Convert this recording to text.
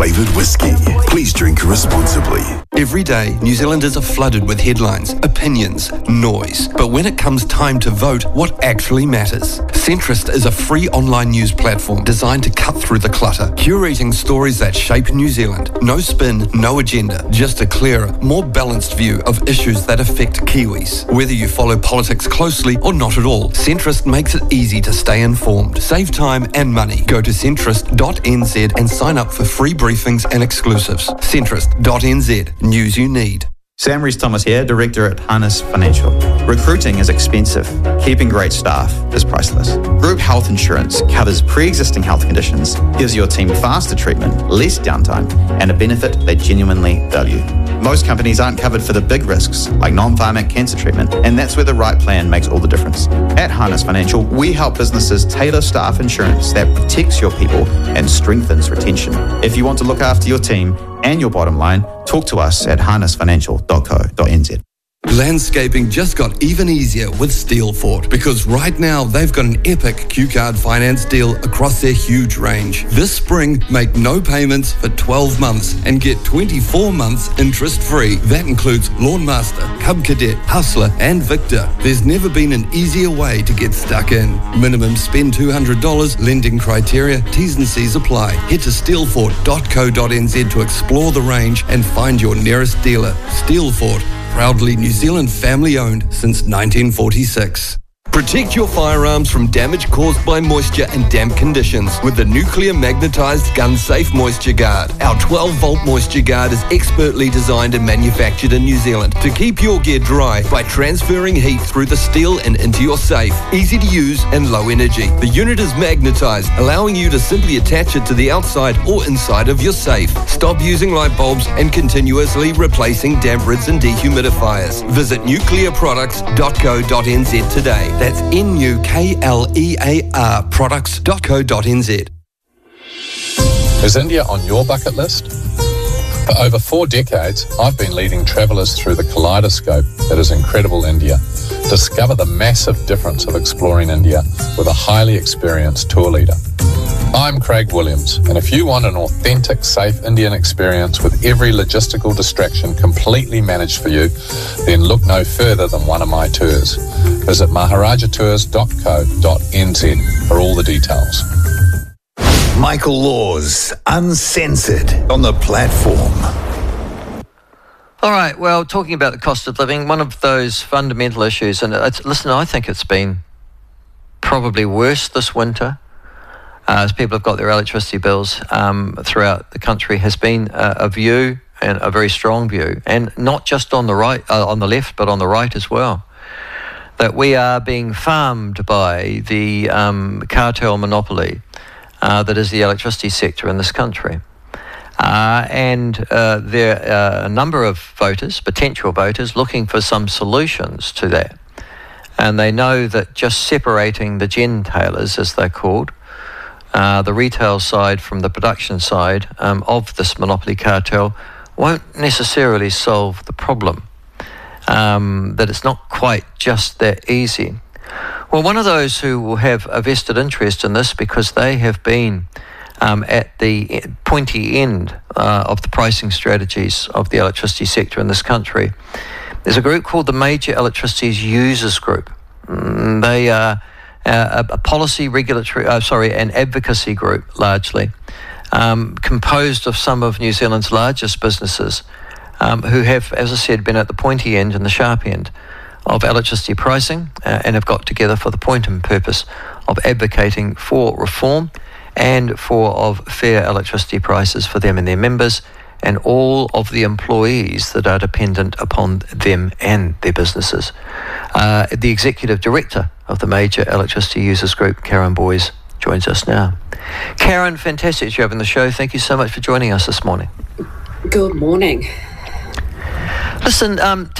flavoured whiskey. Please drink responsibly. Every day, New Zealanders are flooded with headlines, opinions, noise. But when it comes time to vote, what actually matters? Centrist is a free online news platform designed to cut through the clutter, curating stories that shape New Zealand. No spin, no agenda, just a clearer, more balanced view of issues that affect Kiwis. Whether you follow politics closely or not at all, Centrist makes it easy to stay informed. Save time and money. Go to centrist.nz and sign up for free briefings and exclusives. Centrist.nz. News you need. Sam Rees-Thomas here, Director at Harness Financial. Recruiting is expensive. Keeping great staff is priceless. Group health insurance covers pre-existing health conditions, gives your team faster treatment, less downtime, and a benefit they genuinely value. Most companies aren't covered for the big risks, like non-pharmac cancer treatment, and that's where the right plan makes all the difference. At Harness Financial, we help businesses tailor staff insurance that protects your people and strengthens retention. If you want to look after your team and your bottom line, talk to us at harnessfinancial.co.nz. Landscaping just got even easier with Steelfort because right now they've got an epic Q-Card finance deal across their huge range. This spring, make no payments for 12 months and get 24 months interest-free. That includes Lawnmaster, Cub Cadet, Hustler and Victor. There's never been an easier way to get stuck in. Minimum spend $200, lending criteria, T's and C's apply. Head to steelfort.co.nz to explore the range and find your nearest dealer. Steelfort, proudly New Zealand family-owned since 1946. Protect your firearms from damage caused by moisture and damp conditions with the nuclear magnetized gun safe moisture guard. Our 12-volt moisture guard is expertly designed and manufactured in New Zealand to keep your gear dry by transferring heat through the steel and into your safe. Easy to use and low energy. The unit is magnetized, allowing you to simply attach it to the outside or inside of your safe. Stop using light bulbs and continuously replacing damp rids and dehumidifiers. Visit nuclearproducts.co.nz today. That's NUKLEAR products.co.nz. Is India on your bucket list? For over 4 decades, I've been leading travellers through the kaleidoscope that is incredible India. Discover the massive difference of exploring India with a highly experienced tour leader. I'm Craig Williams, and if you want an authentic, safe Indian experience with every logistical distraction completely managed for you, then look no further than one of my tours. Visit maharajatours.co.nz for all the details. Michael Laws, Uncensored, on the platform. All right, well, talking about the cost of living, one of those fundamental issues, and listen, I think it's been probably worse this winter as people have got their electricity bills throughout the country, has been a view, and a very strong view, and not just on the right, on the left, but on the right as well, that we are being farmed by the cartel monopoly that is the electricity sector in this country. And there are a number of voters, potential voters, looking for some solutions to that. And they know that just separating the gentailers, as they're called, the retail side from the production side of this monopoly cartel, won't necessarily solve the problem. That it's not quite just that easy. Well, one of those who will have a vested interest in this, because they have been at the pointy end of the pricing strategies of the electricity sector in this country, there's a group called the Major Electricity Users Group. They are a policy regulatory, an advocacy group largely, composed of some of New Zealand's largest businesses who have, as I said, been at the pointy end and the sharp end of electricity pricing and have got together for the point and purpose of advocating for reform and of fair electricity prices for them and their members and all of the employees that are dependent upon them and their businesses. The Executive Director of the Major Electricity Users Group, Karen Boys, joins us now. Karen, fantastic to have on the show. Thank you so much for joining us this morning. Good morning. Listen,